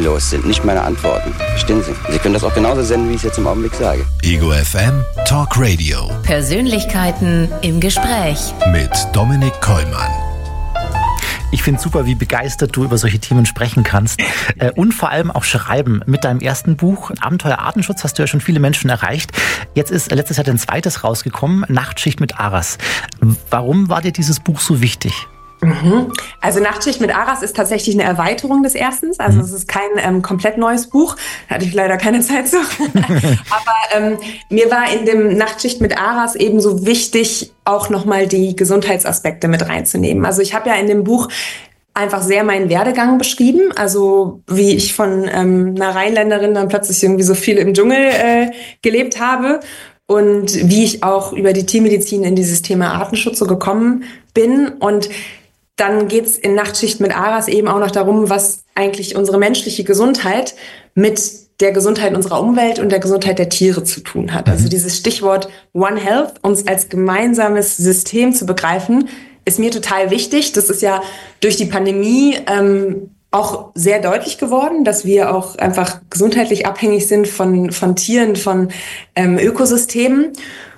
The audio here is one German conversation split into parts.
sinnlos sind, nicht meine Antworten. Verstehen Sie? Sie können das auch genauso senden, wie ich es jetzt im Augenblick sage. Ego FM Talk Radio. Persönlichkeiten im Gespräch. Mit Dominik Kollmann. Ich finde super, wie begeistert du über solche Themen sprechen kannst. Und vor allem auch schreiben. Mit deinem ersten Buch, Abenteuer Artenschutz, hast du ja schon viele Menschen erreicht. Jetzt ist letztes Jahr dein zweites rausgekommen, Nachtschicht mit Aras. Warum war dir dieses Buch so wichtig? Also Nachtschicht mit Aras ist tatsächlich eine Erweiterung des ersten. Also es ist kein komplett neues Buch. Da hatte ich leider keine Zeit zu. Aber mir war in dem Nachtschicht mit Aras eben so wichtig, auch nochmal die Gesundheitsaspekte mit reinzunehmen. Also ich habe ja in dem Buch einfach sehr meinen Werdegang beschrieben. Also wie ich von einer Rheinländerin dann plötzlich irgendwie so viel im Dschungel gelebt habe. Und wie ich auch über die Tiermedizin in dieses Thema Artenschutz so gekommen bin. Und dann geht's in Nachtschicht mit Aras eben auch noch darum, was eigentlich unsere menschliche Gesundheit mit der Gesundheit unserer Umwelt und der Gesundheit der Tiere zu tun hat. Also dieses Stichwort One Health, uns als gemeinsames System zu begreifen, ist mir total wichtig. Das ist ja durch die Pandemie auch sehr deutlich geworden, dass wir auch einfach gesundheitlich abhängig sind von Tieren, von Ökosystemen.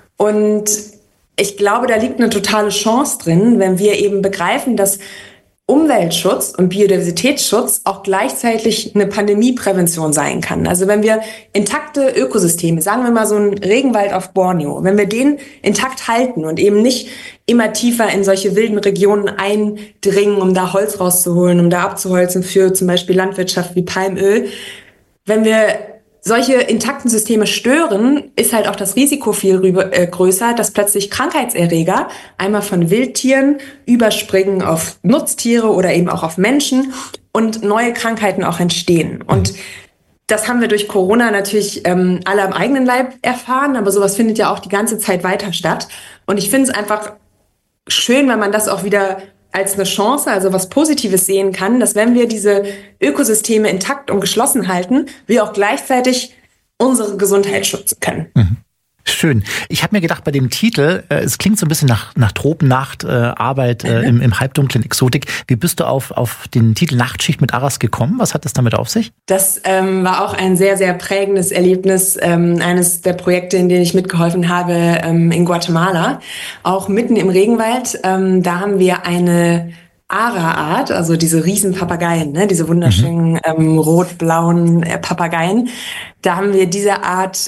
Und ich glaube, da liegt eine totale Chance drin, wenn wir eben begreifen, dass Umweltschutz und Biodiversitätsschutz auch gleichzeitig eine Pandemieprävention sein kann. Also wenn wir intakte Ökosysteme, sagen wir mal so einen Regenwald auf Borneo, wenn wir den intakt halten und eben nicht immer tiefer in solche wilden Regionen eindringen, um da Holz rauszuholen, um da abzuholzen für zum Beispiel Landwirtschaft wie Palmöl. Wenn wir solche intakten Systeme stören, ist halt auch das Risiko viel größer, dass plötzlich Krankheitserreger einmal von Wildtieren überspringen auf Nutztiere oder eben auch auf Menschen und neue Krankheiten auch entstehen. Und das haben wir durch Corona natürlich alle am eigenen Leib erfahren, aber sowas findet ja auch die ganze Zeit weiter statt. Und ich finde es einfach schön, wenn man das auch wieder als eine Chance, also was Positives sehen kann, dass wenn wir diese Ökosysteme intakt und geschlossen halten, wir auch gleichzeitig unsere Gesundheit schützen können. Schön. Ich habe mir gedacht, bei dem Titel, es klingt so ein bisschen nach Tropennacht, Arbeit im halbdunklen Exotik. Wie bist du auf den Titel Nachtschicht mit Aras gekommen? Was hat das damit auf sich? Das war auch ein sehr, sehr prägendes Erlebnis. Eines der Projekte, in denen ich mitgeholfen habe in Guatemala. Auch mitten im Regenwald. Da haben wir eine Ara-Art, also diese riesen Papageien, ne, diese wunderschönen rot-blauen Papageien. Da haben wir diese Art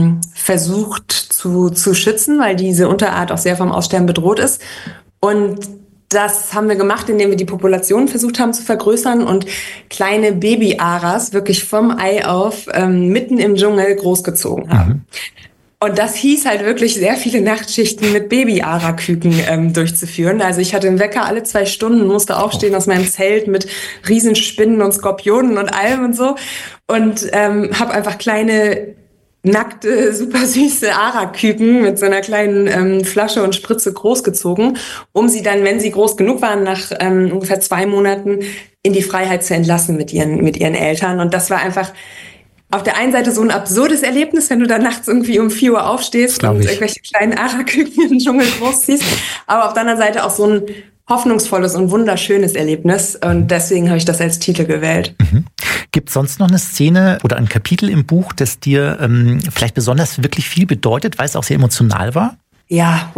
versucht zu schützen, weil diese Unterart auch sehr vom Aussterben bedroht ist. Und das haben wir gemacht, indem wir die Population versucht haben zu vergrößern und kleine Baby-Aras wirklich vom Ei auf mitten im Dschungel großgezogen haben. Und das hieß halt wirklich sehr viele Nachtschichten mit Baby-Ara-Küken durchzuführen. Also ich hatte einen Wecker alle 2 Stunden, musste aufstehen aus meinem Zelt mit Riesenspinnen und Skorpionen und allem und so. Und habe einfach kleine, nackte, super süße Ara-Küken mit so einer kleinen Flasche und Spritze großgezogen, um sie dann, wenn sie groß genug waren, nach ungefähr 2 Monaten in die Freiheit zu entlassen mit ihren Eltern. Und das war einfach auf der einen Seite so ein absurdes Erlebnis, wenn du dann nachts irgendwie um 4 Uhr aufstehst und irgendwelche kleinen Ara-Küken im Dschungel großziehst. Aber auf der anderen Seite auch so ein hoffnungsvolles und wunderschönes Erlebnis. Und deswegen habe ich das als Titel gewählt. Gibt es sonst noch eine Szene oder ein Kapitel im Buch, das dir vielleicht besonders wirklich viel bedeutet, weil es auch sehr emotional war? Ja,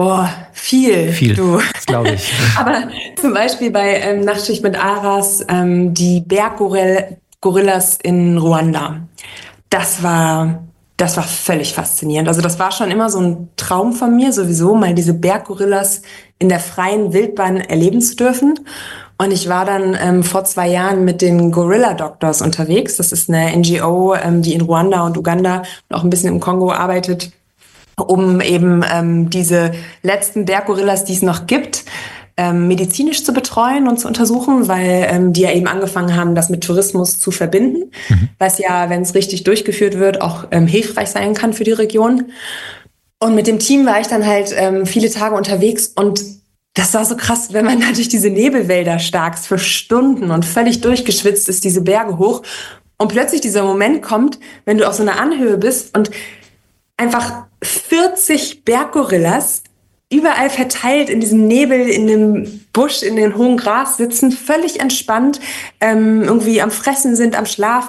viel. Du. Das glaube ich. Aber zum Beispiel bei Nachtschicht mit Aras, die Berggorillas in Ruanda. Das war völlig faszinierend. Also das war schon immer so ein Traum von mir, sowieso mal diese Berggorillas in der freien Wildbahn erleben zu dürfen. Und ich war dann vor 2 Jahren mit den Gorilla Doctors unterwegs. Das ist eine NGO, die in Ruanda und Uganda und auch ein bisschen im Kongo arbeitet, um eben diese letzten Berggorillas, die es noch gibt, medizinisch zu betreuen und zu untersuchen, weil die ja eben angefangen haben, das mit Tourismus zu verbinden, was ja, wenn es richtig durchgeführt wird, auch hilfreich sein kann für die Region. Und mit dem Team war ich dann halt viele Tage unterwegs und das war so krass, wenn man da durch diese Nebelwälder starkst für Stunden und völlig durchgeschwitzt ist, diese Berge hoch und plötzlich dieser Moment kommt, wenn du auf so einer Anhöhe bist und einfach 40 Berggorillas überall verteilt in diesem Nebel, in dem Busch, in den hohen Gras sitzen, völlig entspannt, irgendwie am Fressen sind, am Schlafen.